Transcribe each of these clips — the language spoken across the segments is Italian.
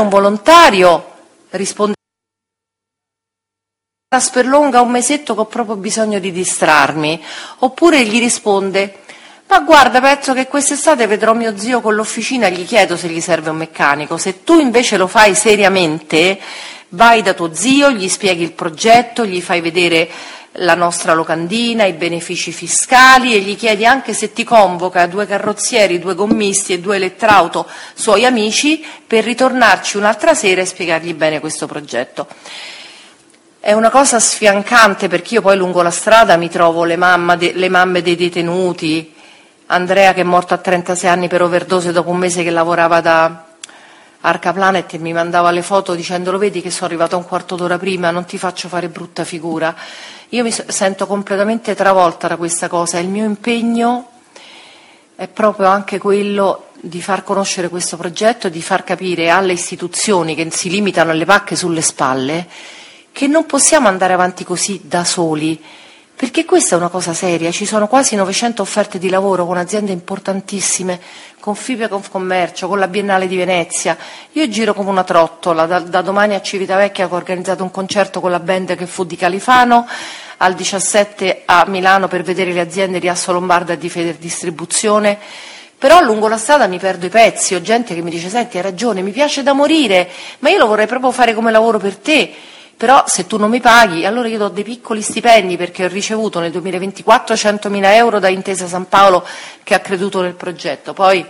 un volontario risponde sperlonga un mesetto che ho proprio bisogno di distrarmi, oppure gli risponde: ma guarda, penso che quest'estate vedrò mio zio con l'officina, gli chiedo se gli serve un meccanico. Se tu invece lo fai seriamente, vai da tuo zio, gli spieghi il progetto, gli fai vedere la nostra locandina, i benefici fiscali, e gli chiedi anche se ti convoca 2 carrozzieri, 2 gommisti e 2 elettrauto suoi amici per ritornarci un'altra sera e spiegargli bene questo progetto. È una cosa sfiancante, perché io poi lungo la strada mi trovo le mamme dei detenuti, Andrea che è morto a 36 anni per overdose dopo un mese che lavorava da Arca Planet e mi mandava le foto dicendo: lo vedi che sono arrivato un quarto d'ora prima, non ti faccio fare brutta figura. Io mi sento completamente travolta da questa cosa, e il mio impegno è proprio anche quello di far conoscere questo progetto e di far capire alle istituzioni che si limitano alle pacche sulle spalle che non possiamo andare avanti così da soli, perché questa è una cosa seria. Ci sono quasi 900 offerte di lavoro con aziende importantissime, con FIPE Confcommercio, con la Biennale di Venezia. Io giro come una trottola, da domani a Civitavecchia, che ho organizzato un concerto con la band che fu di Califano, al 17 a Milano per vedere le aziende di Assolombarda e di Federdistribuzione. Però lungo la strada mi perdo i pezzi, ho gente che mi dice: senti, hai ragione, mi piace da morire, ma io lo vorrei proprio fare come lavoro per te. Però se tu non mi paghi, allora io do dei piccoli stipendi, perché ho ricevuto nel 2024 100.000 euro da Intesa San Paolo, che ha creduto nel progetto. Poi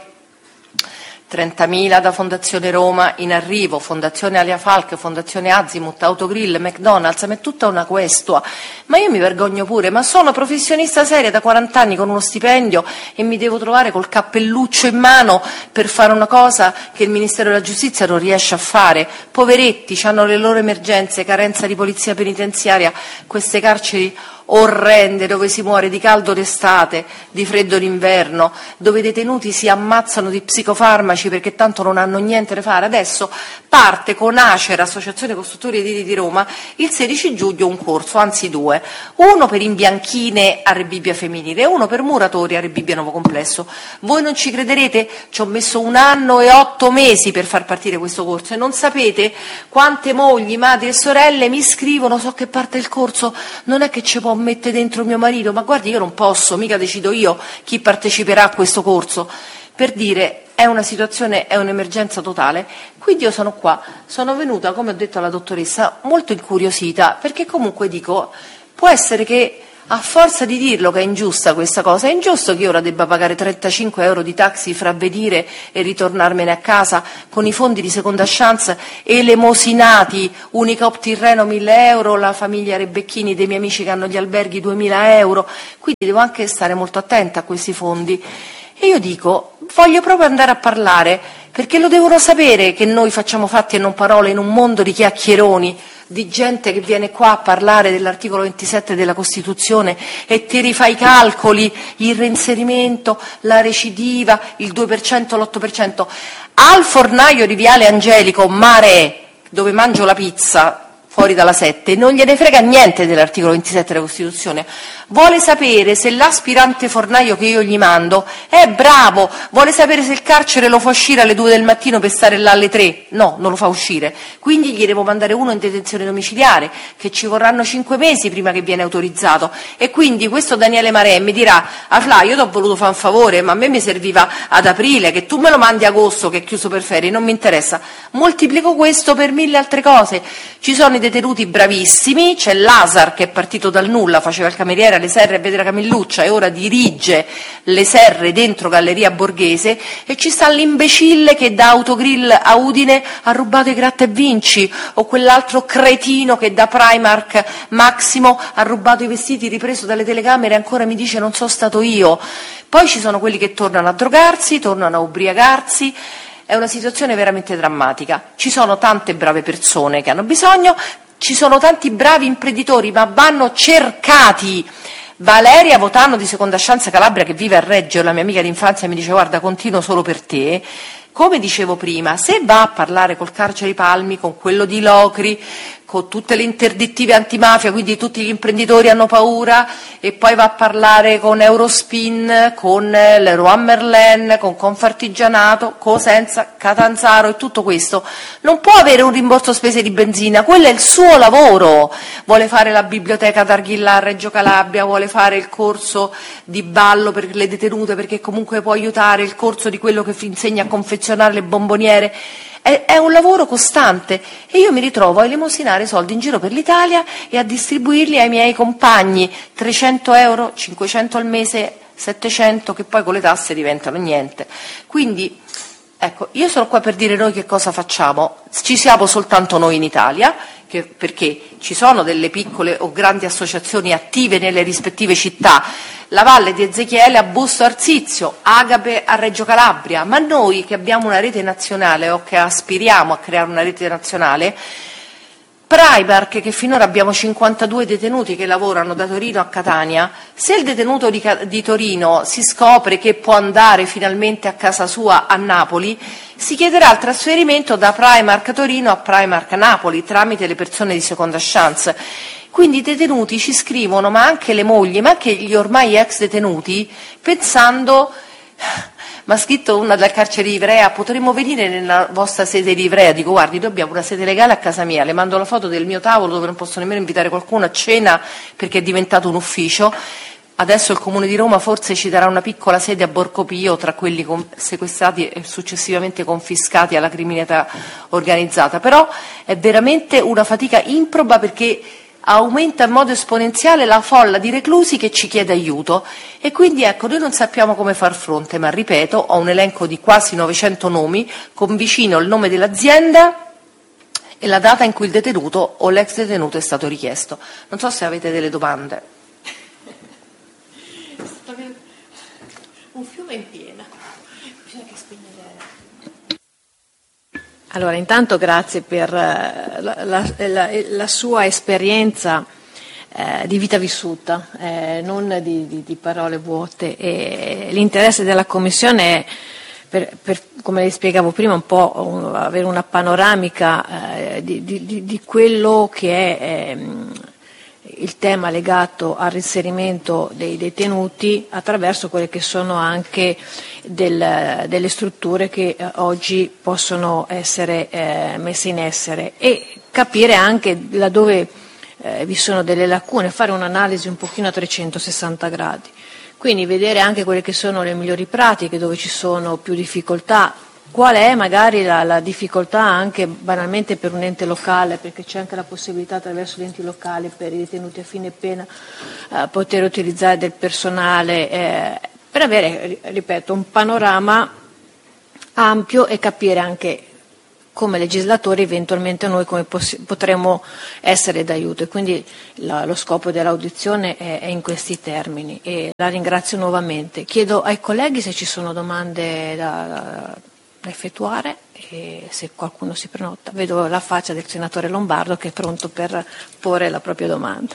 30.000 da Fondazione Roma in arrivo, Fondazione Alia Falk, Fondazione Azimut, Autogrill, McDonald's, ma è tutta una questua. Ma io mi vergogno pure, ma sono professionista seria da 40 anni con uno stipendio e mi devo trovare col cappelluccio in mano per fare una cosa che il Ministero della Giustizia non riesce a fare. Poveretti, hanno le loro emergenze, carenza di polizia penitenziaria, queste carceri orrende dove si muore di caldo d'estate, di freddo d'inverno, dove i detenuti si ammazzano di psicofarmaci perché tanto non hanno niente da fare. Adesso parte con ACER, Associazione Costruttori Edili di Roma, il 16 giugno un corso, anzi 2, uno per imbianchine a Rebibbia Femminile e uno per muratori a Rebibbia Nuovo Complesso. Voi non ci crederete, ci ho messo 1 anno e 8 mesi per far partire questo corso, e non sapete quante mogli, madri e sorelle mi scrivono: so che parte il corso, non è che ci può mettere dentro mio marito. Ma guardi, io non posso, mica decido io chi parteciperà a questo corso. Per dire, è una situazione, è un'emergenza totale. Quindi io sono qua, sono venuta, come ho detto alla dottoressa, molto incuriosita, perché comunque dico, può essere che a forza di dirlo che è ingiusta questa cosa, è ingiusto che io ora debba pagare 35 euro di taxi fra Vedire e ritornarmene a casa con i fondi di seconda chance elemosinati, Unicop Tirreno 1.000 euro, la famiglia Rebecchini dei miei amici che hanno gli alberghi 2.000 euro, quindi devo anche stare molto attenta a questi fondi. E io dico, voglio proprio andare a parlare, perché lo devono sapere che noi facciamo fatti e non parole in un mondo di chiacchieroni, di gente che viene qua a parlare dell'articolo 27 della Costituzione e ti rifà i calcoli, il reinserimento, la recidiva, il 2%, l'8%. Al fornaio di Viale Angelico, Mare, dove mangio la pizza fuori dalla 7, non gliene frega niente dell'articolo 27 della Costituzione. Vuole sapere se l'aspirante fornaio che io gli mando è bravo, vuole sapere se il carcere lo fa uscire alle 2 del mattino per stare là alle 3. No, non lo fa uscire. Quindi gli devo mandare uno in detenzione domiciliare, che ci vorranno 5 mesi prima che viene autorizzato. E quindi questo Daniele Marè mi dirà: Afla, io ti ho voluto fare un favore, ma a me mi serviva ad aprile, che tu me lo mandi a agosto che è chiuso per ferie, non mi interessa. Moltiplico questo per 1000 altre cose. Ci sono i detenuti bravissimi, c'è Lazar che è partito dal nulla, faceva il cameriere alle Serre a vedere Camilluccia e ora dirige le Serre dentro Galleria Borghese, e ci sta l'imbecille che da Autogrill a Udine ha rubato i Gratta e Vinci, o quell'altro cretino che da Primark Massimo ha rubato i vestiti, ripreso dalle telecamere e ancora mi dice non sono stato io. Poi ci sono quelli che tornano a drogarsi, tornano a ubriacarsi. È una situazione veramente drammatica. Ci sono tante brave persone che hanno bisogno, ci sono tanti bravi imprenditori, ma vanno cercati. Valeria Votano di Seconda Chance Calabria, che vive a Reggio, la mia amica d'infanzia, mi dice: guarda, continuo solo per te. Come dicevo prima, se va a parlare col carcere Palmi, con quello di Locri, con tutte le interdittive antimafia, quindi tutti gli imprenditori hanno paura, e poi va a parlare con Eurospin, con Leroy Merlin, con Confartigianato, Cosenza, Catanzaro e tutto questo. Non può avere un rimborso spese di benzina, quello è il suo lavoro. Vuole fare la biblioteca d'Arghilla a Reggio Calabria, vuole fare il corso di ballo per le detenute perché comunque può aiutare, il corso di quello che insegna a confezionare le bomboniere. È un lavoro costante e io mi ritrovo a elemosinare soldi in giro per l'Italia e a distribuirli ai miei compagni, 300 euro, 500 al mese, 700, che poi con le tasse diventano niente. Quindi, ecco, io sono qua per dire noi che cosa facciamo. Ci siamo soltanto noi in Italia, perché ci sono delle piccole o grandi associazioni attive nelle rispettive città, la Valle di Ezechiele a Busto Arsizio, Agape a Reggio Calabria, ma noi che abbiamo una rete nazionale o che aspiriamo a creare una rete nazionale, Primark, che finora abbiamo 52 detenuti che lavorano da Torino a Catania, se il detenuto di Torino si scopre che può andare finalmente a casa sua a Napoli, si chiederà il trasferimento da Primark Torino a Primark Napoli tramite le persone di seconda chance. Quindi i detenuti ci scrivono, ma anche le mogli, ma anche gli ormai ex detenuti, pensando... Mi ha scritto una dal carcere di Ivrea: potremmo venire nella vostra sede di Ivrea? Dico, guardi, noi abbiamo una sede legale a casa mia, le mando la foto del mio tavolo dove non posso nemmeno invitare qualcuno a cena perché è diventato un ufficio. Adesso il Comune di Roma forse ci darà una piccola sede a Borgo Pio tra quelli sequestrati e successivamente confiscati alla criminalità organizzata, però è veramente una fatica improba perché aumenta in modo esponenziale la folla di reclusi che ci chiede aiuto e quindi ecco, noi non sappiamo come far fronte, ma ripeto, ho un elenco di quasi 900 nomi con vicino il nome dell'azienda e la data in cui il detenuto o l'ex detenuto è stato richiesto. Non so se avete delle domande. Un fiume in piena, bisogna che spegnere. Allora, intanto grazie per la sua esperienza di vita vissuta, non di parole vuote. E l'interesse della Commissione è, come le spiegavo prima, un po' avere una panoramica di quello che è il tema legato al reinserimento dei detenuti attraverso quelle che sono anche delle strutture che oggi possono essere messe in essere e capire anche laddove vi sono delle lacune, fare un'analisi un pochino a 360 gradi. Quindi vedere anche quelle che sono le migliori pratiche, dove ci sono più difficoltà, qual è magari la difficoltà anche banalmente per un ente locale, perché c'è anche la possibilità attraverso gli enti locali per i detenuti a fine pena poter utilizzare del personale per avere, ripeto, un panorama ampio e capire anche come legislatori eventualmente noi come potremmo essere d'aiuto. E quindi lo scopo dell'audizione è in questi termini e la ringrazio nuovamente. Chiedo ai colleghi se ci sono domande da effettuare e se qualcuno si prenota. Vedo la faccia del senatore Lombardo che è pronto per porre la propria domanda.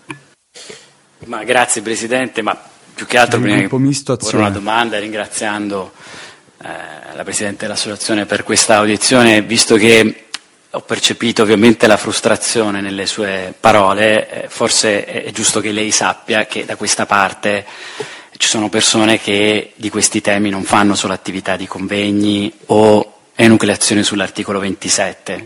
Ma grazie Presidente, ma più che altro prima di porre una domanda, ringraziando la Presidente dell'Associazione per questa audizione, visto che ho percepito ovviamente la frustrazione nelle sue parole, forse è giusto che lei sappia che da questa parte ci sono persone che di questi temi non fanno solo attività di convegni o enucleazione sull'articolo 27.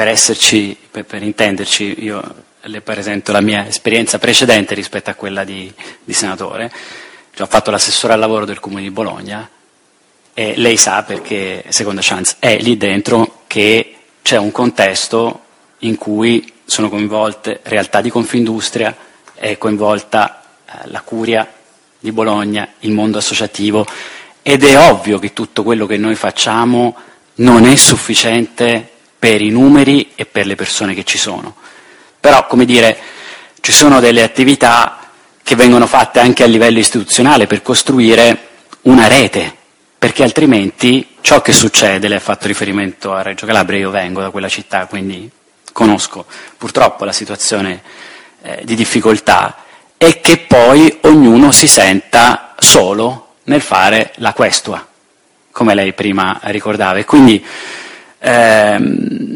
Per intenderci, io le presento la mia esperienza precedente rispetto a quella di senatore. Cioè, ho fatto l'assessore al lavoro del Comune di Bologna e lei sa, perché Seconda Chance è lì dentro, che c'è un contesto in cui sono coinvolte realtà di Confindustria, è coinvolta la Curia di Bologna, il mondo associativo, ed è ovvio che tutto quello che noi facciamo non è sufficiente per i numeri e per le persone che ci sono. Però, come dire, ci sono delle attività che vengono fatte anche a livello istituzionale per costruire una rete, perché altrimenti ciò che succede, lei ha fatto riferimento a Reggio Calabria, io vengo da quella città, quindi conosco purtroppo la situazione di difficoltà, è che poi ognuno si senta solo nel fare la questua, come lei prima ricordava, e quindi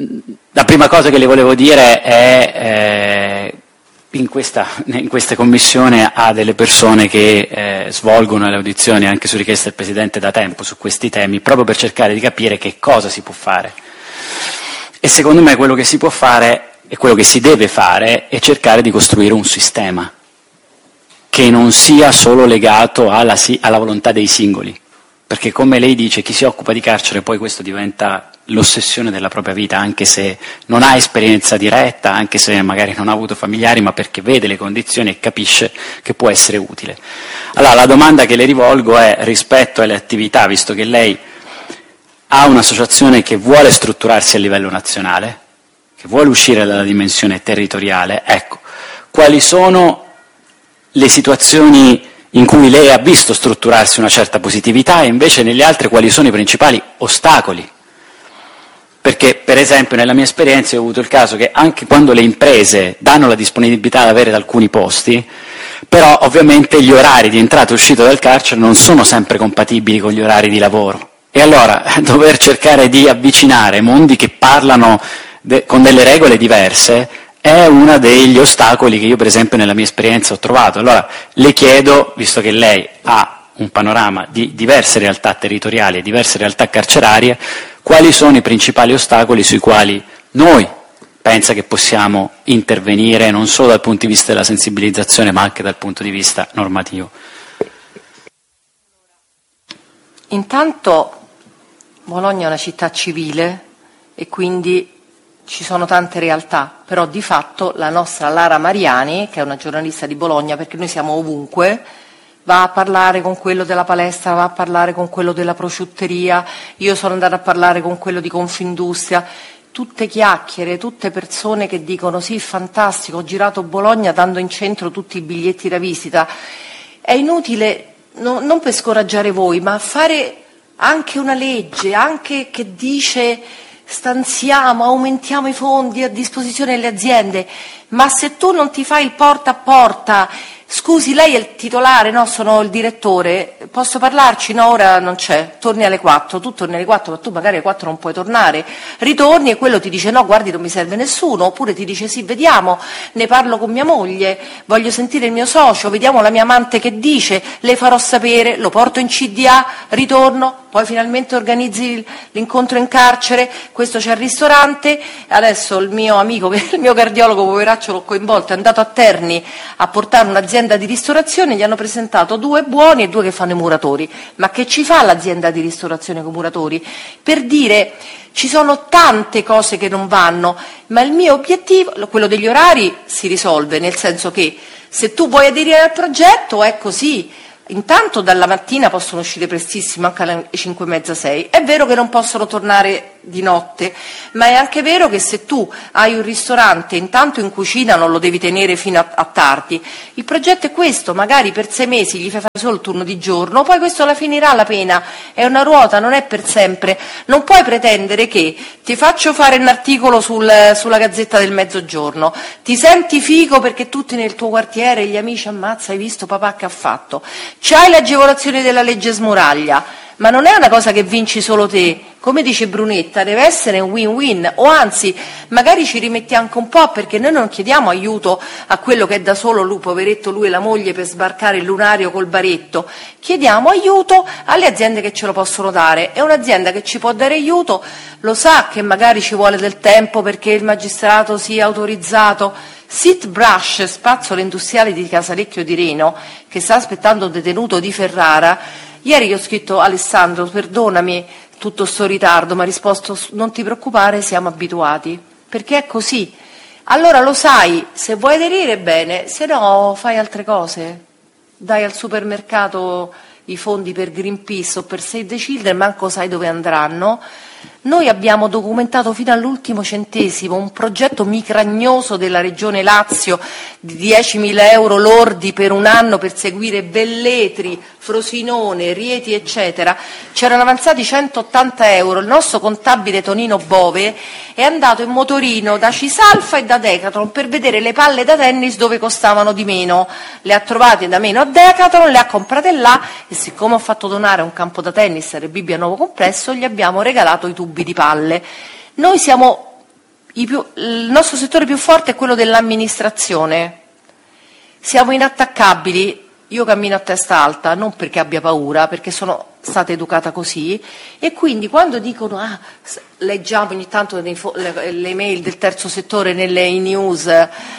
La prima cosa che le volevo dire è in questa commissione ha delle persone che svolgono le audizioni anche su richiesta del Presidente da tempo su questi temi, proprio per cercare di capire che cosa si può fare. E secondo me quello che si può fare e quello che si deve fare è cercare di costruire un sistema che non sia solo legato alla volontà dei singoli, perché come lei dice, chi si occupa di carcere poi questo diventa l'ossessione della propria vita, anche se non ha esperienza diretta, anche se magari non ha avuto familiari, ma perché vede le condizioni e capisce che può essere utile. Allora la domanda che le rivolgo è, rispetto alle attività, visto che lei ha un'associazione che vuole strutturarsi a livello nazionale, che vuole uscire dalla dimensione territoriale, ecco, quali sono le situazioni in cui lei ha visto strutturarsi una certa positività e invece negli altri quali sono i principali ostacoli? Perché, per esempio, nella mia esperienza ho avuto il caso che anche quando le imprese danno la disponibilità ad avere alcuni posti, però ovviamente gli orari di entrata e uscita dal carcere non sono sempre compatibili con gli orari di lavoro. E allora dover cercare di avvicinare mondi che parlano con delle regole diverse è uno degli ostacoli che io per esempio nella mia esperienza ho trovato. Allora le chiedo, visto che lei ha un panorama di diverse realtà territoriali e diverse realtà carcerarie, quali sono i principali ostacoli sui quali noi pensa che possiamo intervenire non solo dal punto di vista della sensibilizzazione ma anche dal punto di vista normativo? Intanto Bologna è una città civile e quindi ci sono tante realtà, però di fatto la nostra Lara Mariani, che è una giornalista di Bologna, perché noi siamo ovunque, va a parlare con quello della palestra, va a parlare con quello della prosciutteria, io sono andata a parlare con quello di Confindustria, tutte chiacchiere, tutte persone che dicono sì, fantastico, ho girato Bologna dando in centro tutti i biglietti da visita. È inutile, non per scoraggiare voi, ma fare anche una legge, anche che dice stanziamo, aumentiamo i fondi a disposizione delle aziende, ma se tu non ti fai il porta a porta, scusi, lei è il titolare, no, sono il direttore, posso parlarci? No, ora non c'è, torni alle 4, tu torni alle 4, ma tu magari alle 4 non puoi tornare, ritorni e quello ti dice no, guardi, non mi serve nessuno, oppure ti dice sì, vediamo, ne parlo con mia moglie, voglio sentire il mio socio, vediamo la mia amante che dice, le farò sapere, lo porto in CDA, ritorno, poi finalmente organizzi l'incontro in carcere, questo c'è al ristorante, adesso il mio amico, il mio cardiologo, poveraccio, l'ho coinvolto, è andato a Terni a portare un'azienda di ristorazione, gli hanno presentato 2 buoni e 2 che fanno i muratori. Ma che ci fa l'azienda di ristorazione con i muratori? Per dire, ci sono tante cose che non vanno, ma il mio obiettivo, quello degli orari, si risolve, nel senso che se tu vuoi aderire al progetto è così. Intanto dalla mattina possono uscire prestissimo, anche alle 5:30, 6. È vero che non possono tornare di notte, ma è anche vero che se tu hai un ristorante, intanto in cucina non lo devi tenere fino a tardi. Il progetto è questo, magari per 6 mesi gli fai fare solo il turno di giorno, poi questo la finirà la pena, è una ruota, non è per sempre. Non puoi pretendere che ti faccio fare un articolo sulla Gazzetta del Mezzogiorno, ti senti figo perché tutti nel tuo quartiere, gli amici, ammazza, hai visto papà che ha fatto? C'hai l'agevolazione della legge Smuraglia, ma non è una cosa che vinci solo te, come dice Brunetta, deve essere un win-win, o anzi, magari ci rimetti anche un po', perché noi non chiediamo aiuto a quello che è da solo lui, poveretto lui e la moglie, per sbarcare il lunario col baretto, chiediamo aiuto alle aziende che ce lo possono dare, e un'azienda che ci può dare aiuto lo sa che magari ci vuole del tempo perché il magistrato sia autorizzato. Sitbrush, spazzolo industriale di Casalecchio di Reno, che sta aspettando un detenuto di Ferrara, ieri gli ho scritto: Alessandro, perdonami tutto sto ritardo, ma ha risposto: non ti preoccupare, siamo abituati, perché è così. Allora lo sai, se vuoi aderire bene, se no fai altre cose, dai al supermercato i fondi per Greenpeace o per Save the Children, manco sai dove andranno. Noi abbiamo documentato fino all'ultimo centesimo un progetto micragnoso della Regione Lazio di 10.000 euro lordi per un anno per seguire Velletri, Frosinone, Rieti, eccetera. C'erano avanzati 180 euro. Il nostro contabile Tonino Bove è andato in motorino da Cisalfa e da Decathlon per vedere le palle da tennis dove costavano di meno. Le ha trovate da meno a Decathlon, le ha comprate là e siccome ho fatto donare un campo da tennis a Rebibbia Nuovo Complesso, gli abbiamo regalato i tubi di palle. Noi siamo il nostro settore più forte è quello dell'amministrazione. Siamo inattaccabili. Io cammino a testa alta, non perché abbia paura, perché sono stata educata così, e quindi quando dicono leggiamo ogni tanto le email del terzo settore nelle news,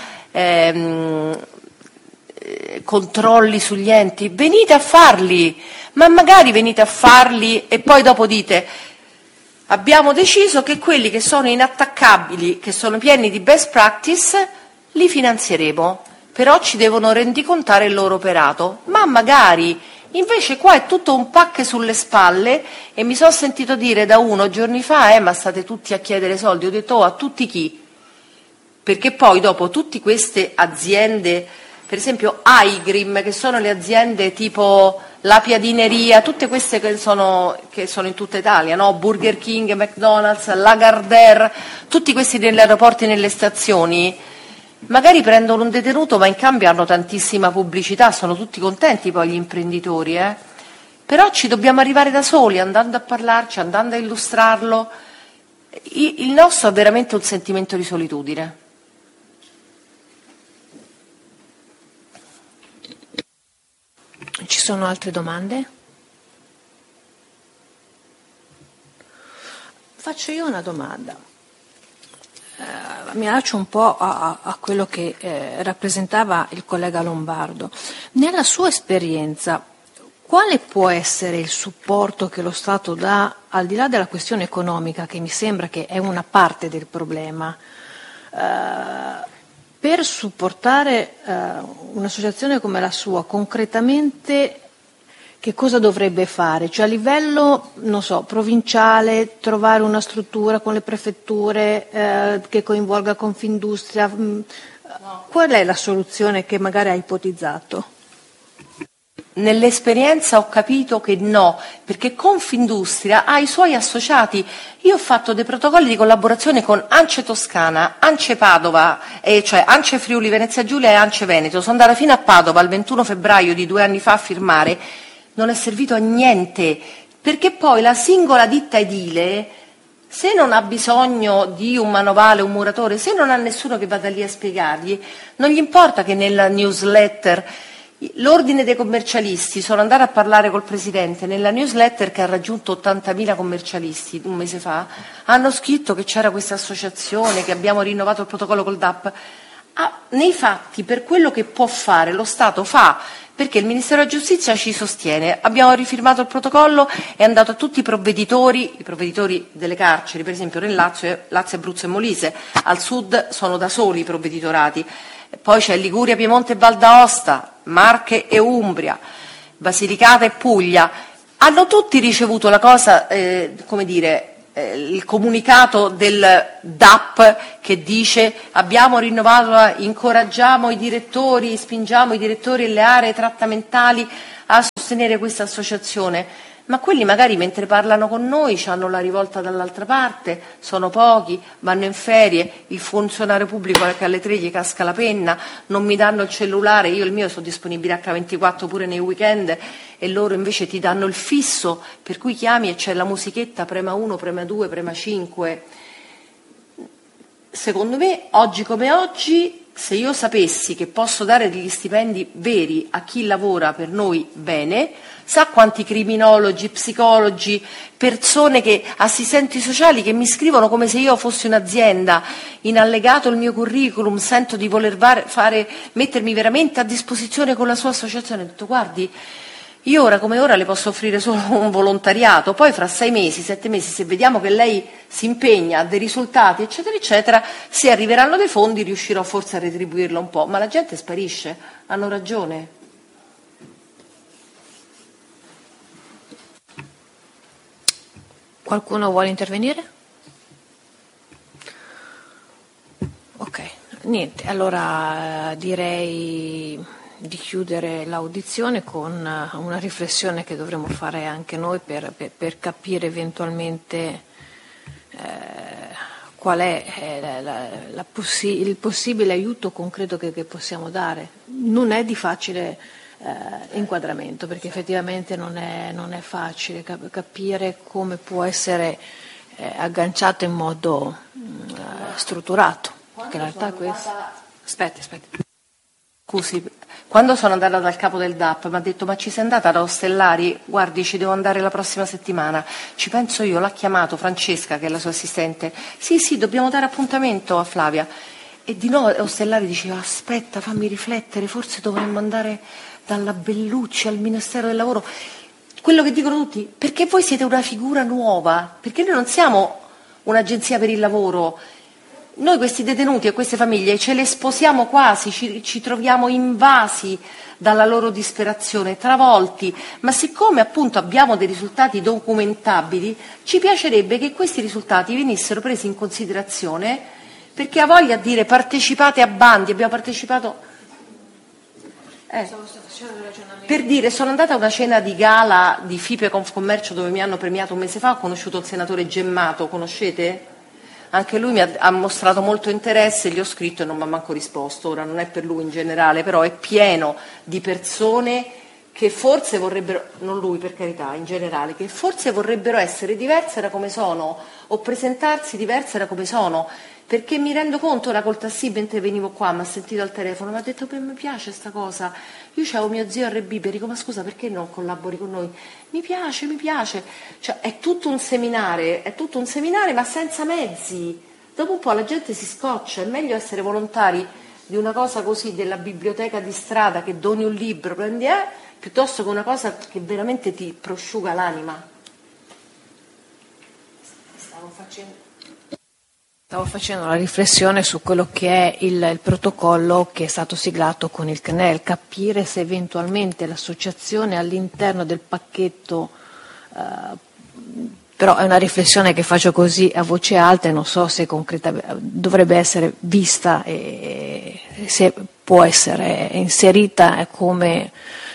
controlli sugli enti, venite a farli, ma magari venite a farli e poi dopo dite abbiamo deciso che quelli che sono inattaccabili, che sono pieni di best practice, li finanzieremo. Però ci devono rendicontare il loro operato, ma magari invece qua è tutto un pack sulle spalle, e mi sono sentito dire da uno giorni fa ma state tutti a chiedere soldi. Ho detto a tutti chi? Perché poi dopo tutte queste aziende, per esempio Aigrim, che sono le aziende tipo la Piadineria, tutte queste che sono in tutta Italia, no? Burger King, McDonald's, Lagardère, tutti questi negli aeroporti e nelle stazioni, magari prendono un detenuto ma in cambio hanno tantissima pubblicità, sono tutti contenti poi gli imprenditori, Però ci dobbiamo arrivare da soli, andando a parlarci, andando a illustrarlo. Il nostro è veramente un sentimento di solitudine. Ci sono altre domande? Faccio io una domanda. Mi allaccio un po' a quello che rappresentava il collega Lombardo. Nella sua esperienza, quale può essere il supporto che lo Stato dà, al di là della questione economica, che mi sembra che è una parte del problema, per supportare un'associazione come la sua? Concretamente che cosa dovrebbe fare? Cioè a livello, non so, provinciale, trovare una struttura con le prefetture che coinvolga Confindustria? Qual è la soluzione che magari ha ipotizzato? Nell'esperienza ho capito che no, perché Confindustria ha i suoi associati. Io ho fatto dei protocolli di collaborazione con Ance Toscana, Ance Padova, cioè Ance Friuli Venezia Giulia e Ance Veneto. Sono andata fino a Padova il 21 febbraio di 2 anni fa a firmare. Non è servito a niente, perché poi la singola ditta edile, se non ha bisogno di un manovale, un muratore, se non ha nessuno che vada lì a spiegargli, non gli importa che nella newsletter, l'ordine dei commercialisti, sono andata a parlare col presidente, nella newsletter che ha raggiunto 80.000 commercialisti un mese fa, hanno scritto che c'era questa associazione, che abbiamo rinnovato il protocollo col DAP. Nei fatti, per quello che può fare, lo Stato fa, perché il Ministero della Giustizia ci sostiene. Abbiamo rifirmato il protocollo, è andato a tutti i provveditori delle carceri, per esempio nel Lazio, Abruzzo e Molise, al sud sono da soli i provveditorati, poi c'è Liguria, Piemonte e Val d'Aosta, Marche e Umbria, Basilicata e Puglia, hanno tutti ricevuto la cosa, il comunicato del DAP che dice abbiamo rinnovato, incoraggiamo i direttori, spingiamo i direttori e le aree trattamentali a sostenere questa associazione, ma quelli magari mentre parlano con noi hanno la rivolta dall'altra parte, sono pochi, vanno in ferie, il funzionario pubblico che alle 3 gli casca la penna, non mi danno il cellulare, io il mio sono disponibile H24 pure nei weekend, e loro invece ti danno il fisso, per cui chiami e c'è la musichetta, prema 1, prema 2, prema 5. Secondo me, oggi come oggi, se io sapessi che posso dare degli stipendi veri a chi lavora per noi bene, sa quanti criminologi, psicologi, persone assistenti sociali che mi scrivono come se io fossi un'azienda, in allegato il mio curriculum, sento di voler mettermi veramente a disposizione con la sua associazione, ho detto guardi, io ora come ora le posso offrire solo un volontariato, poi fra 6 mesi, 7 mesi, se vediamo che lei si impegna, ha dei risultati, eccetera, eccetera, se arriveranno dei fondi riuscirò forse a retribuirla un po', ma la gente sparisce, hanno ragione. Qualcuno vuole intervenire? Ok, niente, allora direi di chiudere l'audizione con una riflessione che dovremo fare anche noi per capire eventualmente qual è il possibile aiuto concreto che possiamo dare. Non è di facile inquadramento, perché effettivamente non è facile capire come può essere agganciato in modo strutturato, perché in realtà è questo. Aspetti. Scusi, quando sono andata dal capo del DAP mi ha detto: ma ci sei andata da Ostellari? Guardi, ci devo andare la prossima settimana. Ci penso io, l'ha chiamato Francesca, che è la sua assistente. Sì, dobbiamo dare appuntamento a Flavia. E di no Ostellari diceva: aspetta, fammi riflettere, forse dovremmo andare dalla Bellucci al Ministero del Lavoro. Quello che dicono tutti: perché voi siete una figura nuova, perché noi non siamo un'agenzia per il lavoro. Noi questi detenuti e queste famiglie ce le sposiamo quasi, ci troviamo invasi dalla loro disperazione, travolti, ma siccome appunto abbiamo dei risultati documentabili, ci piacerebbe che questi risultati venissero presi in considerazione, perché ha voglia di dire: partecipate a bandi, abbiamo partecipato. Per dire, sono andata a una cena di gala di FIPE Confcommercio dove mi hanno premiato un mese fa, ho conosciuto il senatore Gemmato, conoscete? Anche lui mi ha mostrato molto interesse, gli ho scritto e non mi ha manco risposto. Ora non è per lui in generale, però è pieno di persone che forse vorrebbero, non lui per carità, in generale, che forse vorrebbero essere diverse da come sono o presentarsi diverse da come sono, perché mi rendo conto, ora col tassì mentre venivo qua mi ha sentito al telefono, mi ha detto: mi piace sta cosa, io c'avevo mio zio a Rebibbia, dico: ma scusa, perché non collabori con noi? Mi piace, cioè è tutto un seminare, ma senza mezzi. Dopo un po' la gente si scoccia, è meglio essere volontari di una cosa così, della biblioteca di strada, che doni un libro, prendi piuttosto che una cosa che veramente ti prosciuga l'anima. Stavo facendo una riflessione su quello che è il protocollo che è stato siglato con il CNEL, capire se eventualmente l'associazione all'interno del pacchetto, però è una riflessione che faccio così a voce alta e non so se dovrebbe essere vista e se può essere inserita come...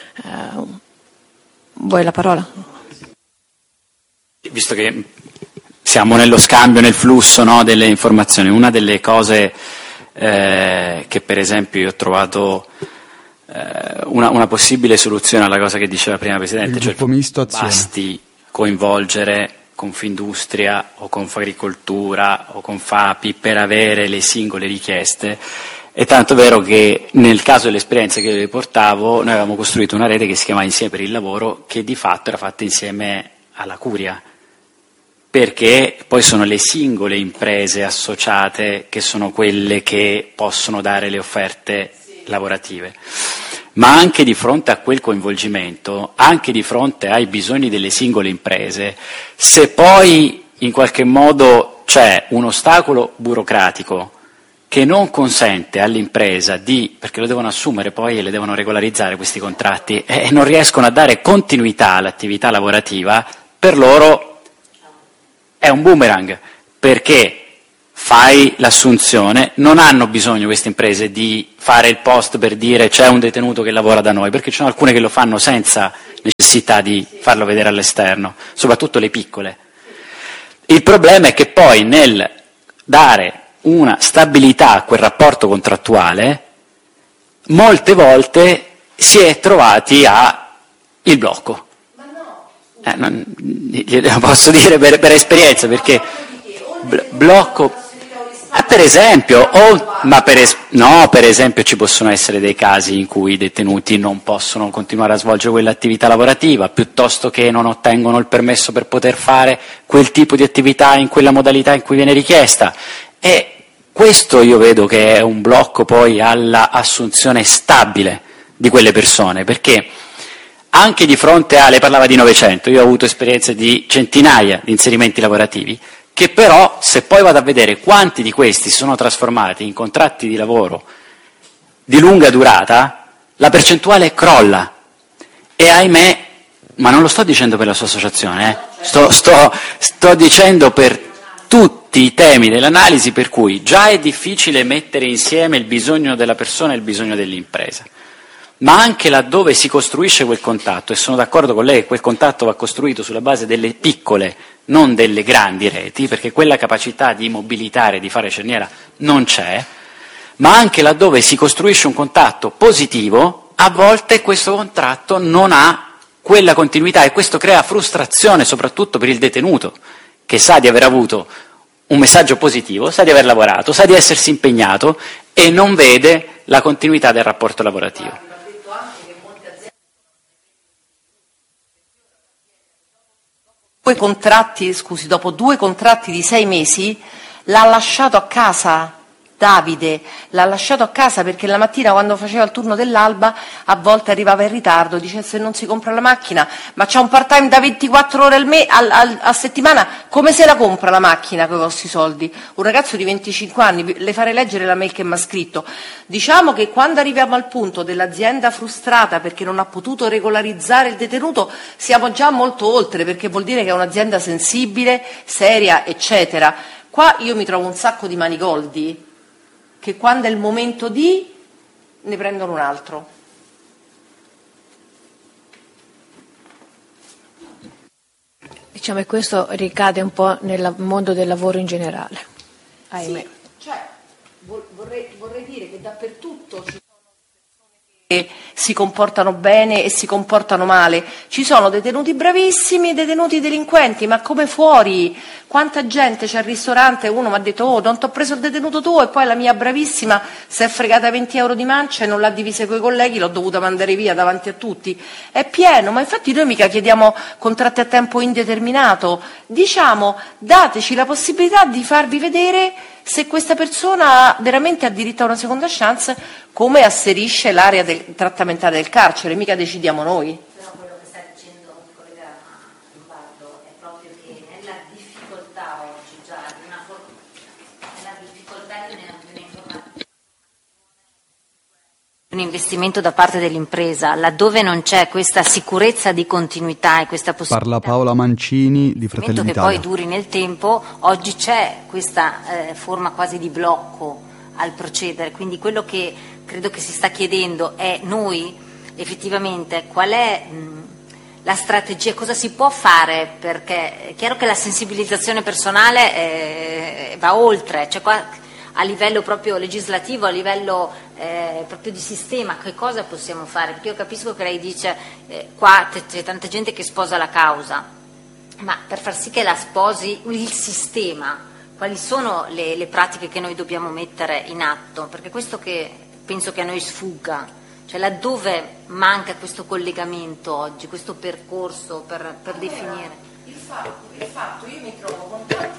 vuoi la parola? Visto che siamo nello scambio, nel flusso, no, delle informazioni, una delle cose che per esempio io ho trovato una possibile soluzione alla cosa che diceva prima il Presidente, cioè basti coinvolgere Confindustria o Confagricoltura o Confapi per avere le singole richieste. È tanto vero che nel caso delle esperienze che io vi portavo, noi avevamo costruito una rete che si chiama Insieme per il Lavoro, che di fatto era fatta insieme alla Curia, perché poi sono le singole imprese associate che sono quelle che possono dare le offerte lavorative. Ma anche di fronte a quel coinvolgimento, anche di fronte ai bisogni delle singole imprese, se poi in qualche modo c'è un ostacolo burocratico che non consente all'impresa perché lo devono assumere poi e le devono regolarizzare questi contratti e non riescono a dare continuità all'attività lavorativa, per loro è un boomerang, perché fai l'assunzione, non hanno bisogno queste imprese di fare il post per dire c'è un detenuto che lavora da noi, perché ci sono alcune che lo fanno senza necessità di farlo vedere all'esterno, soprattutto le piccole. Il problema è che poi nel dare una stabilità a quel rapporto contrattuale, molte volte si è trovati il blocco. Glielo posso dire per esperienza, perché blocco, per esempio, per esempio ci possono essere dei casi in cui i detenuti non possono continuare a svolgere quell'attività lavorativa, piuttosto che non ottengono il permesso per poter fare quel tipo di attività in quella modalità in cui viene richiesta, e questo io vedo che è un blocco poi alla assunzione stabile di quelle persone, perché anche di fronte lei parlava di 900, io ho avuto esperienze di centinaia di inserimenti lavorativi, che però se poi vado a vedere quanti di questi si sono trasformati in contratti di lavoro di lunga durata, la percentuale crolla. E ahimè, ma non lo sto dicendo per la sua associazione, sto dicendo per tutti i temi dell'analisi, per cui già è difficile mettere insieme il bisogno della persona e il bisogno dell'impresa. Ma anche laddove si costruisce quel contatto, e sono d'accordo con lei che quel contatto va costruito sulla base delle piccole, non delle grandi reti, perché quella capacità di mobilitare, di fare cerniera non c'è, ma anche laddove si costruisce un contatto positivo, a volte questo contratto non ha quella continuità e questo crea frustrazione soprattutto per il detenuto, che sa di aver avuto un messaggio positivo, sa di aver lavorato, sa di essersi impegnato e non vede la continuità del rapporto lavorativo. Dopo 2 contratti di 6 mesi l'ha lasciato a casa. Davide l'ha lasciato a casa perché la mattina, quando faceva il turno dell'alba, a volte arrivava in ritardo, dice: se non si compra la macchina, ma c'ha un part time da 24 ore a settimana, come se la compra la macchina con i vostri soldi? Un ragazzo di 25 anni, le farei leggere la mail che mi ha scritto. Diciamo che quando arriviamo al punto dell'azienda frustrata perché non ha potuto regolarizzare il detenuto, siamo già molto oltre, perché vuol dire che è un'azienda sensibile, seria, eccetera. Qua io mi trovo un sacco di manigoldi che quando è il momento di ne prendono un altro. Diciamo che questo ricade un po' nel mondo del lavoro in generale. Ahimè. Sì, cioè, vorrei dire che dappertutto ci sono persone che si comportano bene e si comportano male. Ci sono detenuti bravissimi e detenuti delinquenti, ma come fuori. Quanta gente c'è al ristorante, uno mi ha detto: oh, non ti ho preso il detenuto tuo, e poi la mia bravissima si è fregata 20 euro di mancia e non l'ha divisa con i colleghi, l'ho dovuta mandare via davanti a tutti. È pieno, ma infatti noi mica chiediamo contratti a tempo indeterminato, diciamo: dateci la possibilità di farvi vedere se questa persona veramente ha diritto a una seconda chance, come asserisce l'area trattamentale del carcere, mica decidiamo noi. Però quello che sta dicendo il collega Lombardo è proprio che nella difficoltà oggi già di nella difficoltà di un'informazione, un investimento da parte dell'impresa, laddove non c'è questa sicurezza di continuità e questa possibilità. Parla Paola Mancini di Fratelli d'Italia. Che poi duri nel tempo, oggi c'è questa forma quasi di blocco al procedere, quindi quello che credo che si sta chiedendo è: noi effettivamente qual è la strategia, cosa si può fare, perché è chiaro che la sensibilizzazione personale va oltre, cioè qua a livello proprio legislativo, a livello proprio di sistema, che cosa possiamo fare? Perché io capisco che lei dice qua c'è tanta gente che sposa la causa, ma per far sì che la sposi il sistema, quali sono le pratiche che noi dobbiamo mettere in atto? Perché questo che penso che a noi sfugga, cioè laddove manca questo collegamento oggi, questo percorso per definire. Il fatto, io mi trovo con tanti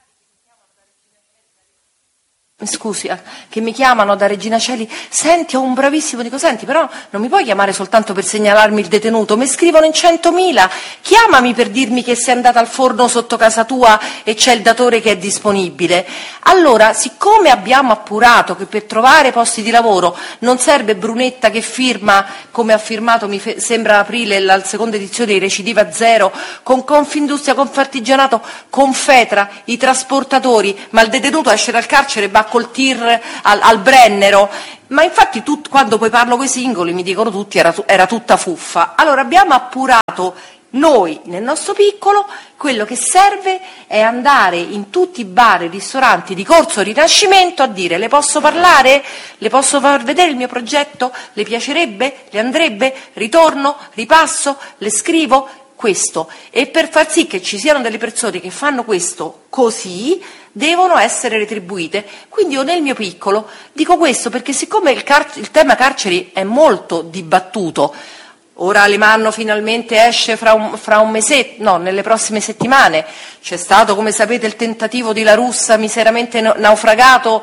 che mi chiamano da Regina Coeli: senti, ho un bravissimo, dico: senti, però non mi puoi chiamare soltanto per segnalarmi il detenuto, mi scrivono in 100.000, chiamami per dirmi che sei andata al forno sotto casa tua e c'è il datore che è disponibile. Allora, siccome abbiamo appurato che per trovare posti di lavoro non serve Brunetta che firma, come ha firmato mi sembra aprile la seconda edizione di Recidiva Zero, con Confindustria, Confartigianato, Confetra, i trasportatori, ma il detenuto esce dal carcere e va col tir al Brennero. Ma infatti quando poi parlo con i singoli mi dicono tutti era tutta fuffa. Allora abbiamo appurato noi nel nostro piccolo, quello che serve è andare in tutti i bar e ristoranti di Corso Rinascimento a dire: le posso parlare? Le posso far vedere il mio progetto? Le piacerebbe? Le andrebbe? Ritorno? Ripasso? Le scrivo? Questo. E per far sì che ci siano delle persone che fanno questo così, devono essere retribuite. Quindi io nel mio piccolo dico questo, perché siccome il tema carceri è molto dibattuto, ora Alemanno finalmente esce fra un mesetto, no, nelle prossime settimane, c'è stato, come sapete, il tentativo di La Russa miseramente naufragato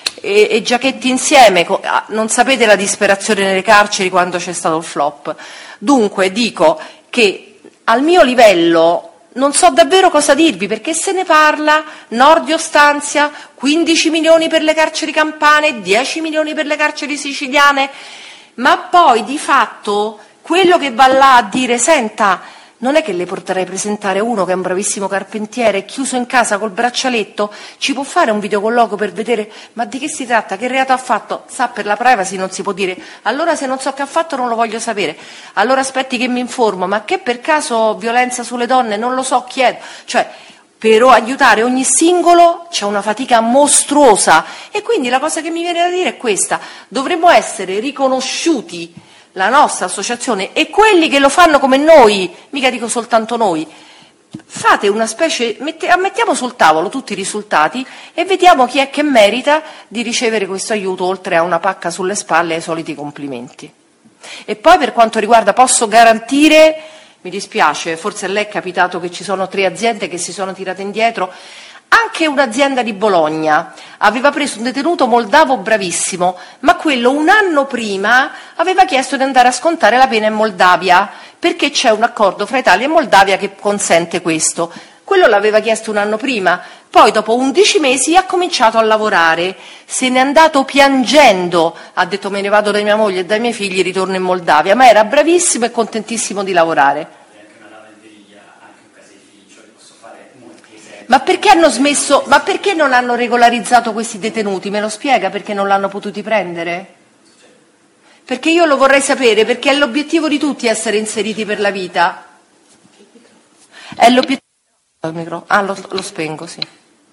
e Giachetti insieme, non sapete la disperazione nelle carceri quando c'è stato il flop. Dunque dico che al mio livello non so davvero cosa dirvi, perché se ne parla, Nordio stanzia 15 milioni per le carceri campane, 10 milioni per le carceri siciliane, ma poi di fatto quello che va là a dire: senta, non è che le porterei a presentare uno che è un bravissimo carpentiere, chiuso in casa col braccialetto, ci può fare un videocolloquio per vedere ma di che si tratta, che reato ha fatto? Sa, per la privacy non si può dire. Allora se non so che ha fatto non lo voglio sapere, allora aspetti che mi informo, ma che per caso violenza sulle donne? Non lo so, chiedo. Cioè, per aiutare ogni singolo c'è una fatica mostruosa, e quindi la cosa che mi viene da dire è questa: dovremmo essere riconosciuti, la nostra associazione e quelli che lo fanno come noi, mica dico soltanto noi, fate una specie, mettiamo sul tavolo tutti i risultati e vediamo chi è che merita di ricevere questo aiuto, oltre a una pacca sulle spalle e ai soliti complimenti. E poi per quanto riguarda, posso garantire, mi dispiace, forse a lei è capitato che ci sono 3 aziende che si sono tirate indietro. Anche un'azienda di Bologna aveva preso un detenuto moldavo bravissimo, ma quello un anno prima aveva chiesto di andare a scontare la pena in Moldavia, perché c'è un accordo fra Italia e Moldavia che consente questo. Quello l'aveva chiesto un anno prima, poi dopo 11 mesi ha cominciato a lavorare, se n'è andato piangendo, ha detto me ne vado da mia moglie e dai miei figli, ritorno in Moldavia, ma era bravissimo e contentissimo di lavorare. Ma perché hanno smesso? Ma perché non hanno regolarizzato questi detenuti? Me lo spiega perché non l'hanno potuti prendere? Perché io lo vorrei sapere, perché è l'obiettivo di tutti essere inseriti per la vita. È l'obiettivo. Lo spengo, sì.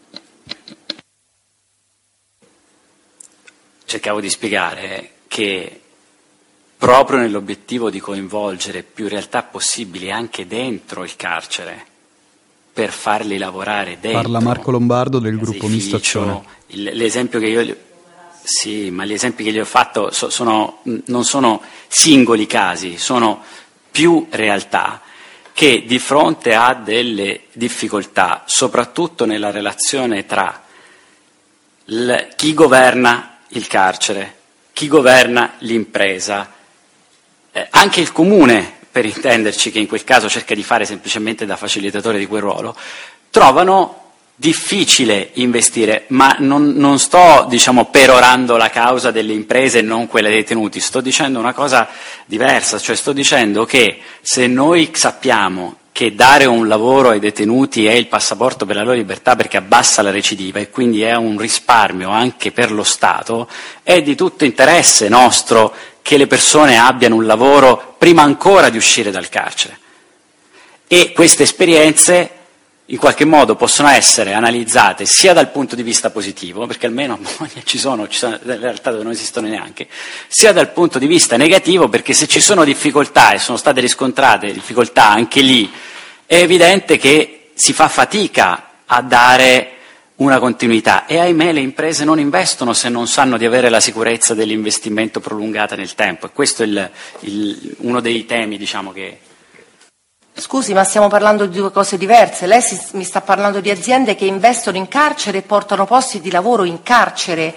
Cercavo di spiegare che proprio nell'obiettivo di coinvolgere più realtà possibili anche dentro il carcere, per farli lavorare dentro. Parla Marco Lombardo del gruppo Misto Azione. L'esempio che io ma gli esempi che gli ho fatto non sono singoli casi, sono più realtà che di fronte a delle difficoltà, soprattutto nella relazione tra chi governa il carcere, chi governa l'impresa, anche il comune, per intenderci, che in quel caso cerca di fare semplicemente da facilitatore di quel ruolo, trovano difficile investire, ma non sto, perorando la causa delle imprese e non quella dei detenuti, sto dicendo una cosa diversa, cioè sto dicendo che se noi sappiamo che dare un lavoro ai detenuti è il passaporto per la loro libertà perché abbassa la recidiva e quindi è un risparmio anche per lo Stato, è di tutto interesse nostro che le persone abbiano un lavoro prima ancora di uscire dal carcere. E queste esperienze in qualche modo possono essere analizzate sia dal punto di vista positivo, perché almeno a Bologna ci sono delle realtà dove non esistono neanche, sia dal punto di vista negativo, perché se ci sono difficoltà e sono state riscontrate difficoltà anche lì, è evidente che si fa fatica a dare una continuità e ahimè le imprese non investono se non sanno di avere la sicurezza dell'investimento prolungata nel tempo, e questo è uno dei temi che... Scusi, ma stiamo parlando di 2 cose diverse. Lei mi sta parlando di aziende che investono in carcere e portano posti di lavoro in carcere.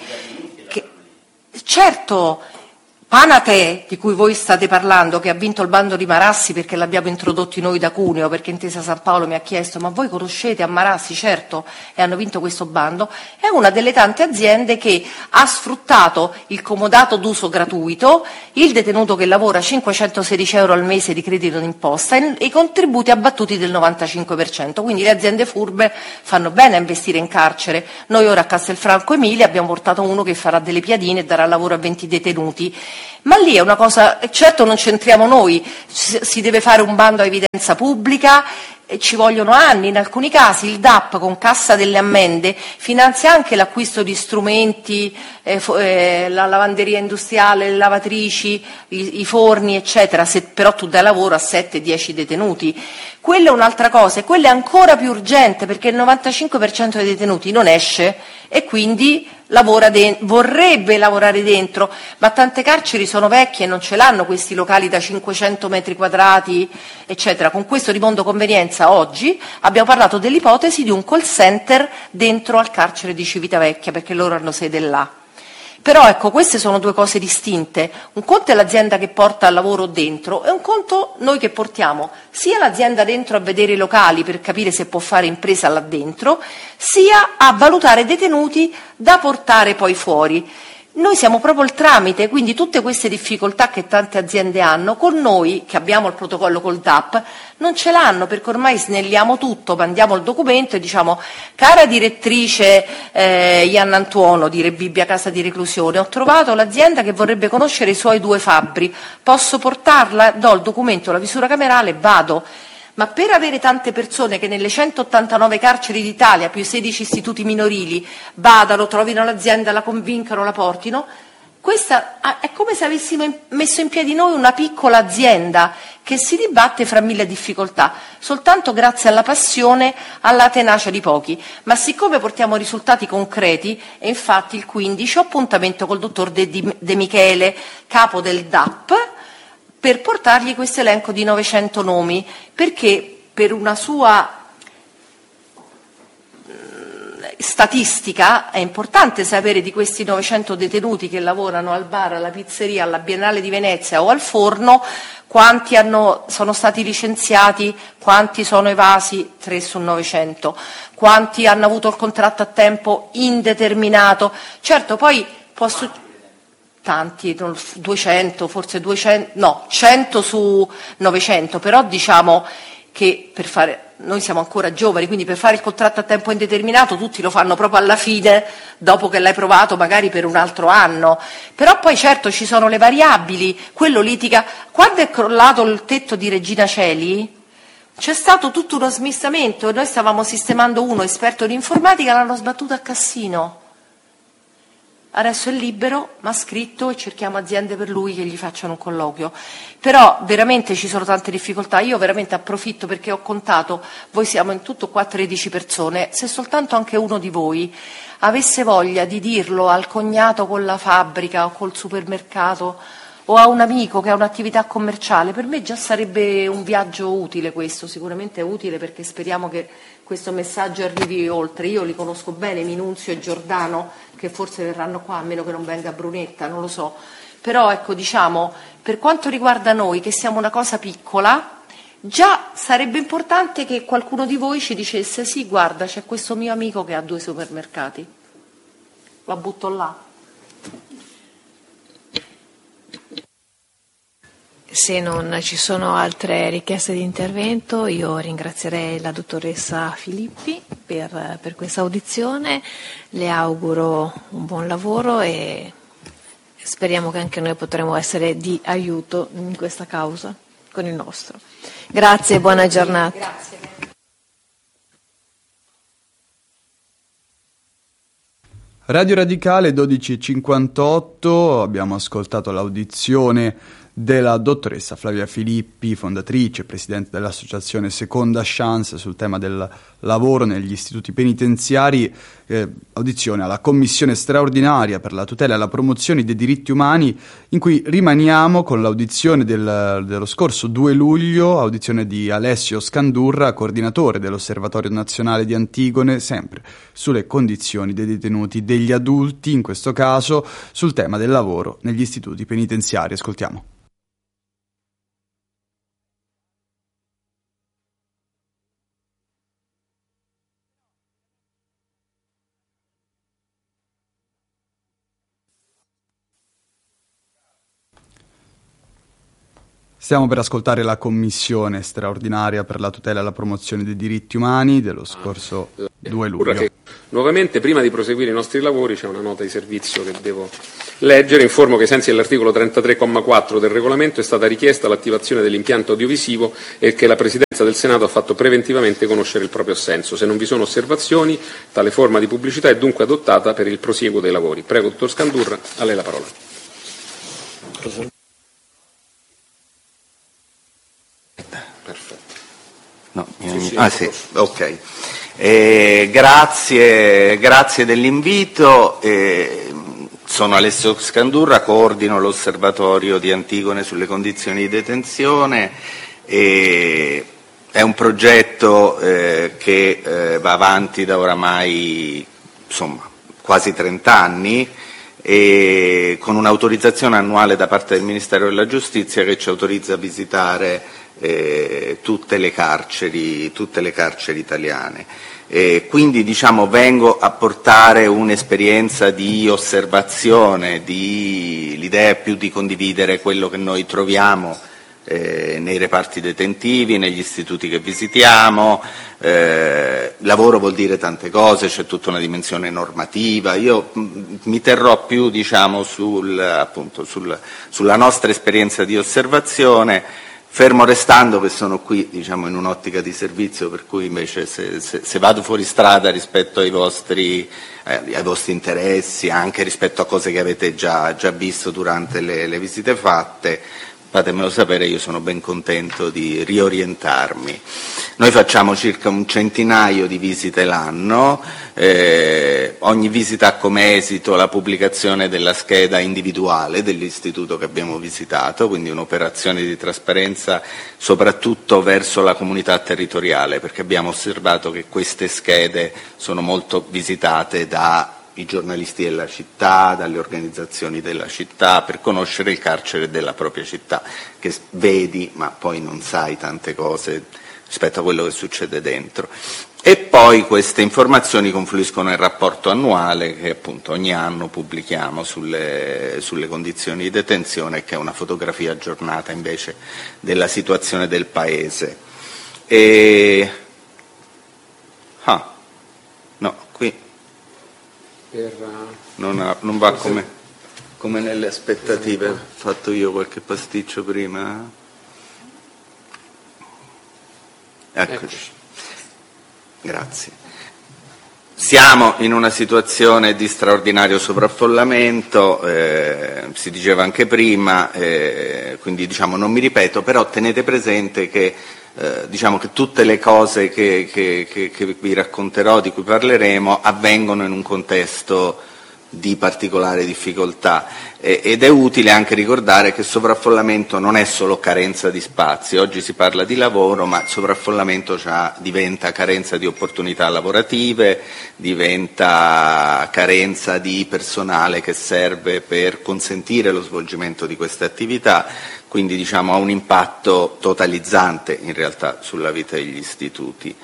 Certo, Panate, di cui voi state parlando, che ha vinto il bando di Marassi perché l'abbiamo introdotto noi da Cuneo, perché Intesa San Paolo mi ha chiesto ma voi conoscete a Marassi? Certo, e hanno vinto questo bando, è una delle tante aziende che ha sfruttato il comodato d'uso gratuito, il detenuto che lavora 516 euro al mese di credito d'imposta e i contributi abbattuti del 95%, quindi le aziende furbe fanno bene a investire in carcere. Noi ora a Castelfranco Emilia abbiamo portato uno che farà delle piadine e darà lavoro a 20 detenuti. Ma lì è una cosa, certo non c'entriamo noi, si deve fare un bando a evidenza pubblica, e ci vogliono anni, in alcuni casi il DAP con Cassa delle Ammende finanzia anche l'acquisto di strumenti, la lavanderia industriale, le lavatrici, i forni eccetera, se però tu dai lavoro a 7-10 detenuti. Quella è un'altra cosa e quella è ancora più urgente perché il 95% dei detenuti non esce e quindi vorrebbe lavorare dentro, ma tante carceri sono vecchie e non ce l'hanno questi locali da 500 metri quadrati, eccetera. Con questo di Mondo Convenienza oggi abbiamo parlato dell'ipotesi di un call center dentro al carcere di Civitavecchia, perché loro hanno sede là. Però ecco, queste sono 2 cose distinte. Un conto è l'azienda che porta il lavoro dentro e un conto noi che portiamo sia l'azienda dentro a vedere i locali per capire se può fare impresa là dentro, sia a valutare detenuti da portare poi fuori. Noi siamo proprio il tramite, quindi tutte queste difficoltà che tante aziende hanno, con noi che abbiamo il protocollo col DAP, non ce l'hanno perché ormai snelliamo tutto, mandiamo il documento e diciamo cara direttrice Ianna Antuono di Rebibbia Casa di Reclusione, ho trovato l'azienda che vorrebbe conoscere i suoi 2 fabbri, posso portarla, do il documento, la visura camerale, vado. Ma per avere tante persone che nelle 189 carceri d'Italia, più i 16 istituti minorili, vadano, trovino l'azienda, la convincano, la portino, Questa è come se avessimo messo in piedi noi una piccola azienda che si dibatte fra mille difficoltà, soltanto grazie alla passione, alla tenacia di pochi. Ma siccome portiamo risultati concreti, e infatti il 15 ho appuntamento col dottor De Michele, capo del DAP, per portargli questo elenco di 900 nomi, perché per una sua statistica è importante sapere di questi 900 detenuti che lavorano al bar, alla pizzeria, alla Biennale di Venezia o al forno, quanti sono stati licenziati, quanti sono evasi, 3 su 900, quanti hanno avuto il contratto a tempo indeterminato. Certo, poi tanti, 200, forse 200, no, 100 su 900, però diciamo che noi siamo ancora giovani, quindi per fare il contratto a tempo indeterminato tutti lo fanno proprio alla fine, dopo che l'hai provato magari per un altro anno. Però poi certo ci sono le variabili, quello litiga. Quando è crollato il tetto di Regina Coeli c'è stato tutto uno smistamento e noi stavamo sistemando uno esperto di informatica, l'hanno sbattuto a Cassino. Adesso è libero, ma ha scritto e cerchiamo aziende per lui che gli facciano un colloquio. Però veramente ci sono tante difficoltà. Io veramente approfitto perché ho contato, voi siamo in tutto qua 13 persone, se soltanto anche uno di voi avesse voglia di dirlo al cognato con la fabbrica o col supermercato o a un amico che ha un'attività commerciale, per me già sarebbe un viaggio utile questo, sicuramente è utile perché speriamo che questo messaggio arrivi oltre. Io li conosco bene, Minunzio e Giordano, che forse verranno qua, a meno che non venga Brunetta, non lo so. Però ecco, diciamo, per quanto riguarda noi, che siamo una cosa piccola, già sarebbe importante che qualcuno di voi ci dicesse: sì, guarda, c'è questo mio amico che ha 2 supermercati. La butto là. Se non ci sono altre richieste di intervento, io ringrazierei la dottoressa Filippi per questa audizione, le auguro un buon lavoro e speriamo che anche noi potremo essere di aiuto in questa causa con il nostro. Grazie e buona giornata. Grazie. Radio Radicale 12:58, abbiamo ascoltato l'audizione della dottoressa Flavia Filippi, fondatrice e presidente dell'associazione Seconda Chance sul tema del lavoro negli istituti penitenziari, audizione alla Commissione straordinaria per la tutela e la promozione dei diritti umani, in cui rimaniamo con l'audizione dello scorso 2 luglio, audizione di Alessio Scandurra, coordinatore dell'Osservatorio Nazionale di Antigone, sempre sulle condizioni dei detenuti, degli adulti, in questo caso sul tema del lavoro negli istituti penitenziari. Ascoltiamo. Stiamo per ascoltare la Commissione straordinaria per la tutela e la promozione dei diritti umani dello scorso 2 luglio. Nuovamente, prima di proseguire i nostri lavori, c'è una nota di servizio che devo leggere. Informo che, ai sensi dell'articolo 33,4 del regolamento, è stata richiesta l'attivazione dell'impianto audiovisivo e che la Presidenza del Senato ha fatto preventivamente conoscere il proprio assenso. Se non vi sono osservazioni, tale forma di pubblicità è dunque adottata per il prosieguo dei lavori. Prego, dottor Scandurra, a lei la parola. Perfetto. No, sì, ok. Grazie dell'invito. Sono Alessio Scandurra, coordino l'Osservatorio di Antigone sulle condizioni di detenzione. È un progetto che va avanti da oramai quasi 30 anni, e con un'autorizzazione annuale da parte del Ministero della Giustizia che ci autorizza a visitare tutte le carceri italiane. Quindi vengo a portare un'esperienza di osservazione, l'idea è più di condividere quello che noi troviamo nei reparti detentivi, negli istituti che visitiamo. Lavoro vuol dire tante cose, c'è tutta una dimensione normativa. Io mi terrò più sulla nostra esperienza di osservazione, fermo restando che sono qui, diciamo, in un'ottica di servizio, per cui invece se vado fuori strada rispetto ai vostri interessi, anche rispetto a cose che avete già visto durante le visite fatte, fatemelo sapere, io sono ben contento di riorientarmi. Noi facciamo circa un centinaio di visite l'anno, ogni visita ha come esito la pubblicazione della scheda individuale dell'istituto che abbiamo visitato, quindi un'operazione di trasparenza soprattutto verso la comunità territoriale, perché abbiamo osservato che queste schede sono molto visitate dai giornalisti della città, dalle organizzazioni della città, per conoscere il carcere della propria città, che vedi ma poi non sai tante cose rispetto a quello che succede dentro. E poi queste informazioni confluiscono nel rapporto annuale che appunto ogni anno pubblichiamo sulle condizioni di detenzione, che è una fotografia aggiornata invece della situazione del Paese. No, qui non va come nelle aspettative. Ho fatto io qualche pasticcio prima. Eccoci. Grazie. Siamo in una situazione di straordinario sovraffollamento, si diceva anche prima, quindi diciamo non mi ripeto, però tenete presente che diciamo che tutte le cose che vi racconterò, di cui parleremo, avvengono in un contesto di particolare difficoltà, ed è utile anche ricordare che sovraffollamento non è solo carenza di spazi. Oggi si parla di lavoro, ma sovraffollamento diventa carenza di opportunità lavorative, diventa carenza di personale che serve per consentire lo svolgimento di queste attività, quindi diciamo ha un impatto totalizzante in realtà sulla vita degli istituti.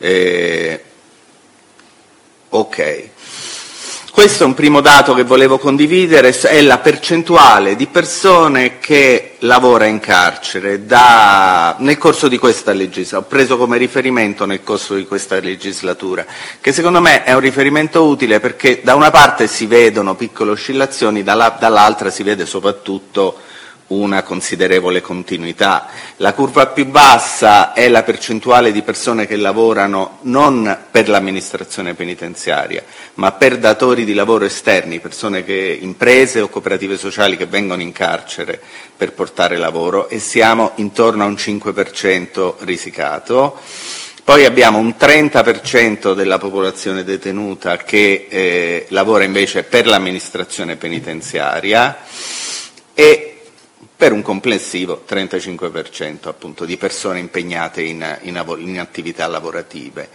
Ok. Questo è un primo dato che volevo condividere, è la percentuale di persone che lavora in carcere nel corso di questa legislatura. Ho preso come riferimento nel corso di questa legislatura, che secondo me è un riferimento utile perché da una parte si vedono piccole oscillazioni, dall'altra si vede soprattutto una considerevole continuità. La curva più bassa è la percentuale di persone che lavorano non per l'amministrazione penitenziaria, ma per datori di lavoro esterni, imprese o cooperative sociali che vengono in carcere per portare lavoro, e siamo intorno a un 5% risicato. Poi abbiamo un 30% della popolazione detenuta che lavora invece per l'amministrazione penitenziaria, e per un complessivo 35% appunto di persone impegnate in attività lavorative.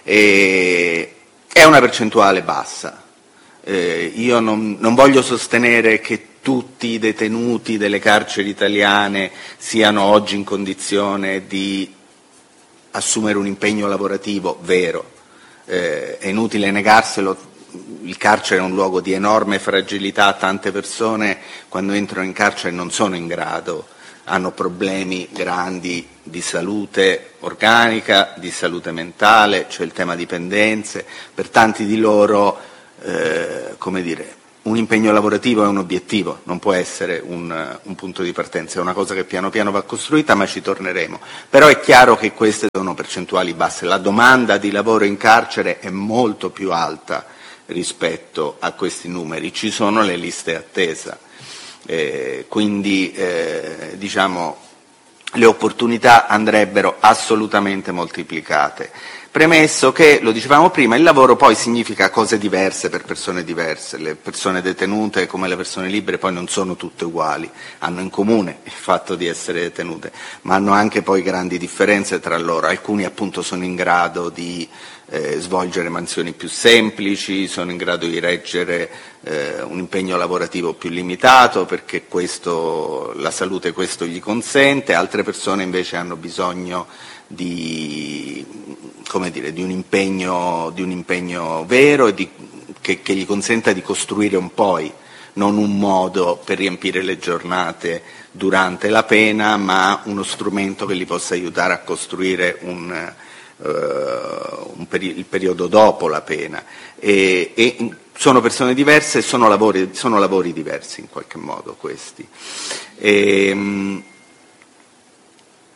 È una percentuale bassa. Io non voglio sostenere che tutti i detenuti delle carceri italiane siano oggi in condizione di assumere un impegno lavorativo vero. È inutile negarselo. Il carcere è un luogo di enorme fragilità, tante persone quando entrano in carcere non sono in grado, hanno problemi grandi di salute organica, di salute mentale, c'è il tema dipendenze, per tanti di loro un impegno lavorativo è un obiettivo, non può essere un punto di partenza, è una cosa che piano piano va costruita, ma ci torneremo. Però è chiaro che queste sono percentuali basse, la domanda di lavoro in carcere è molto più alta rispetto a questi numeri, ci sono le liste attesa, quindi diciamo le opportunità andrebbero assolutamente moltiplicate. Premesso che, lo dicevamo prima, il lavoro poi significa cose diverse per persone diverse, le persone detenute come le persone libere poi non sono tutte uguali, hanno in comune il fatto di essere detenute, ma hanno anche poi grandi differenze tra loro, alcuni appunto sono in grado di svolgere mansioni più semplici, sono in grado di reggere un impegno lavorativo più limitato perché la salute questo gli consente, altre persone invece hanno bisogno di un impegno vero e che gli consenta di costruire un poi, non un modo per riempire le giornate durante la pena, ma uno strumento che li possa aiutare a costruire il periodo dopo la pena. E sono persone diverse, sono lavori diversi in qualche modo questi.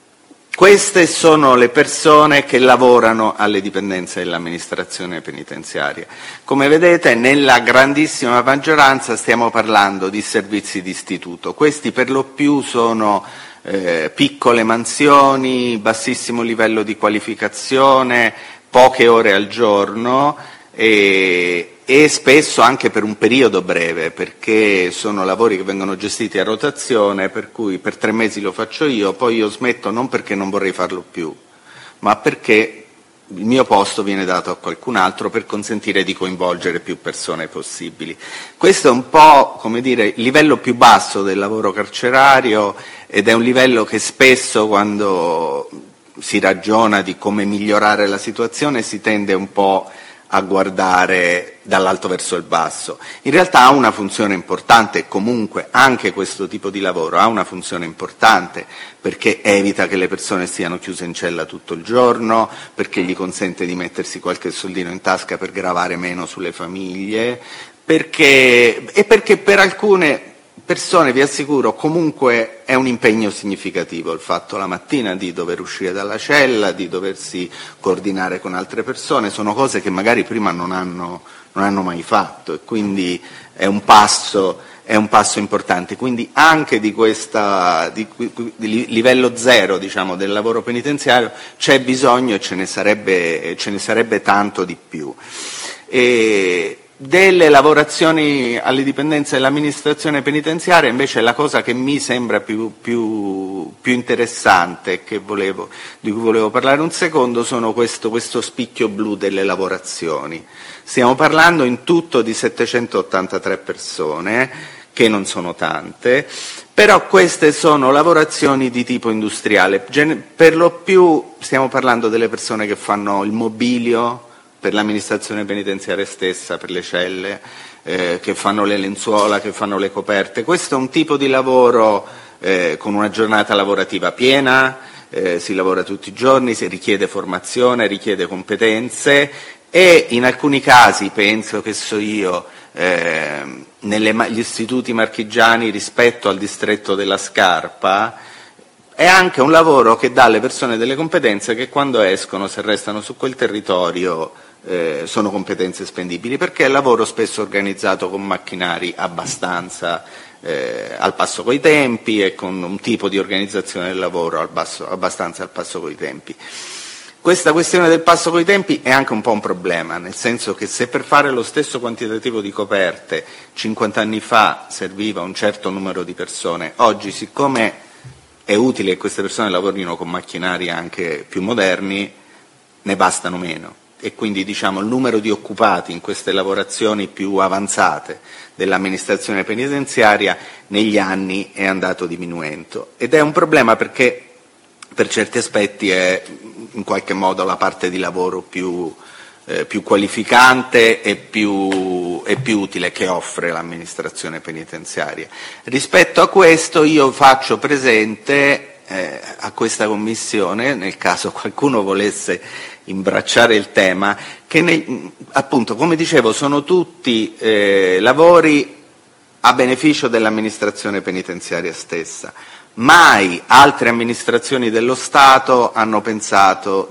Queste sono le persone che lavorano alle dipendenze dell'amministrazione penitenziaria. Come vedete, nella grandissima maggioranza stiamo parlando di servizi di istituto. Questi per lo più sono piccole mansioni, bassissimo livello di qualificazione, poche ore al giorno e spesso anche per un periodo breve, perché sono lavori che vengono gestiti a rotazione, per cui per 3 mesi lo faccio io, poi io smetto non perché non vorrei farlo più, ma perché il mio posto viene dato a qualcun altro per consentire di coinvolgere più persone possibili. Questo è un po', come dire, il livello più basso del lavoro carcerario ed è un livello che spesso, quando si ragiona di come migliorare la situazione, si tende un po' a guardare dall'alto verso il basso. In realtà ha una funzione importante, comunque anche questo tipo di lavoro ha una funzione importante, perché evita che le persone stiano chiuse in cella tutto il giorno, perché gli consente di mettersi qualche soldino in tasca per gravare meno sulle famiglie, perché per alcune persone, vi assicuro, comunque è un impegno significativo il fatto la mattina di dover uscire dalla cella, di doversi coordinare con altre persone, sono cose che magari prima non hanno mai fatto e quindi è un passo importante. Quindi anche di livello zero, diciamo, del lavoro penitenziario c'è bisogno e ce ne sarebbe tanto di più. Delle lavorazioni alle dipendenze dell'amministrazione penitenziaria, invece, la cosa che mi sembra più interessante, di cui volevo parlare un secondo, sono questo spicchio blu delle lavorazioni. Stiamo parlando in tutto di 783 persone, che non sono tante, però queste sono lavorazioni di tipo industriale. Per lo più stiamo parlando delle persone che fanno il mobilio per l'amministrazione penitenziaria stessa, per le celle, che fanno le lenzuola, che fanno le coperte. Questo è un tipo di lavoro con una giornata lavorativa piena, si lavora tutti i giorni, si richiede formazione, richiede competenze e in alcuni casi, penso che so io, negli istituti marchigiani rispetto al distretto della Scarpa, è anche un lavoro che dà alle persone delle competenze che quando escono, se restano su quel territorio, sono competenze spendibili, perché è lavoro spesso organizzato con macchinari abbastanza al passo coi tempi e con un tipo di organizzazione del lavoro abbastanza al passo coi tempi. Questa questione del passo coi tempi è anche un po' un problema, nel senso che se per fare lo stesso quantitativo di coperte 50 anni fa serviva un certo numero di persone, oggi, siccome è utile che queste persone lavorino con macchinari anche più moderni, ne bastano meno e quindi, diciamo, il numero di occupati in queste lavorazioni più avanzate dell'amministrazione penitenziaria negli anni è andato diminuendo ed è un problema perché per certi aspetti è in qualche modo la parte di lavoro più qualificante e più utile che offre l'amministrazione penitenziaria. Rispetto a questo io faccio presente a questa Commissione, nel caso qualcuno volesse imbracciare il tema, che appunto, come dicevo, sono tutti lavori a beneficio dell'amministrazione penitenziaria stessa. Mai altre amministrazioni dello Stato hanno pensato